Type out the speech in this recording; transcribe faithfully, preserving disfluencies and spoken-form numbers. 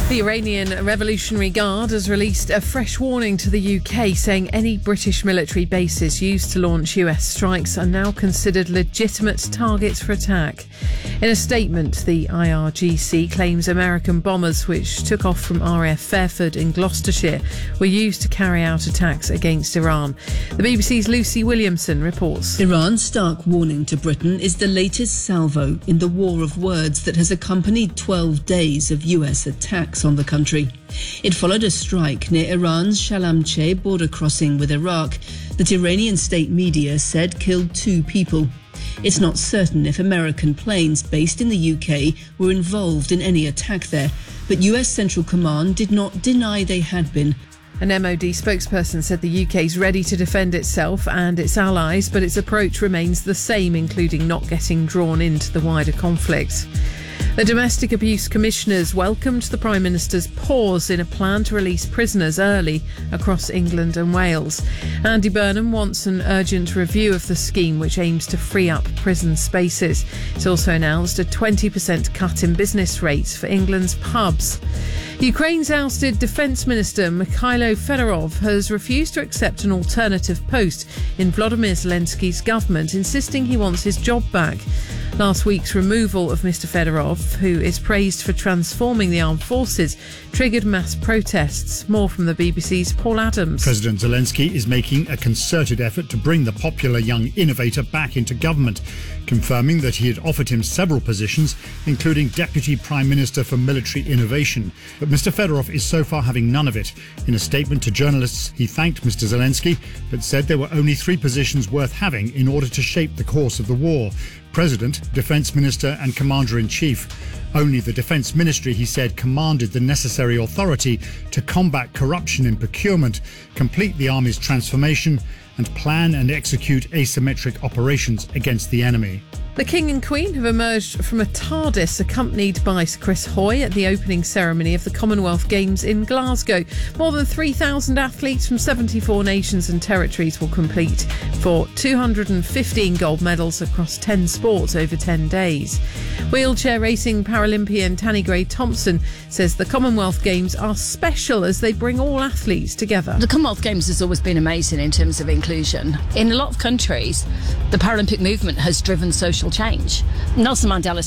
The Iranian Revolutionary Guard has released a fresh warning to the U K, saying any British military bases used to launch U S strikes are now considered legitimate targets for attack. In a statement, the I R G C claims American bombers, which took off from R A F Fairford in Gloucestershire, were used to carry out attacks against Iran. The B B C's Lucy Williamson reports. Iran's stark warning to Britain is the latest salvo in the war of words that has accompanied twelve days of U S attacks on the country. It followed a strike near Iran's Shalamcheh border crossing with Iraq that Iranian state media said killed two people. It's not certain if American planes based in the U K were involved in any attack there, but U S Central Command did not deny they had been. An M O D spokesperson said the U K is ready to defend itself and its allies, but its approach remains the same, including not getting drawn into the wider conflict. The Domestic Abuse Commissioners welcomed the Prime Minister's pause in a plan to release prisoners early across England and Wales. Andy Burnham wants an urgent review of the scheme, which aims to free up prison spaces. It's also announced a twenty percent cut in business rates for England's pubs. Ukraine's ousted Defence Minister Mikhailo Fedorov has refused to accept an alternative post in Volodymyr Zelensky's government, insisting he wants his job back. Last week's removal of Mr Fedorov, who is praised for transforming the armed forces, triggered mass protests. More from the B B C's Paul Adams. President Zelensky is making a concerted effort to bring the popular young innovator back into government, confirming that he had offered him several positions, including Deputy Prime Minister for Military Innovation. But Mr Fedorov is so far having none of it. In a statement to journalists, he thanked Mr Zelensky, but said there were only three positions worth having in order to shape the course of the war: President, Defence Minister and Commander-in-Chief. Only the Defence Ministry, he said, commanded the necessary authority to combat corruption in procurement, complete the Army's transformation and plan and execute asymmetric operations against the enemy. The King and Queen have emerged from a TARDIS accompanied by Chris Hoy at the opening ceremony of the Commonwealth Games in Glasgow. More than three thousand athletes from seventy-four nations and territories will compete for two hundred fifteen gold medals across ten sports over ten days. Wheelchair racing Paralympian Tanni Gray-Thompson says the Commonwealth Games are special as they bring all athletes together. The Commonwealth Games has always been amazing in terms of inclusion. In a lot of countries, the Paralympic movement has driven social change. Nelson Mandela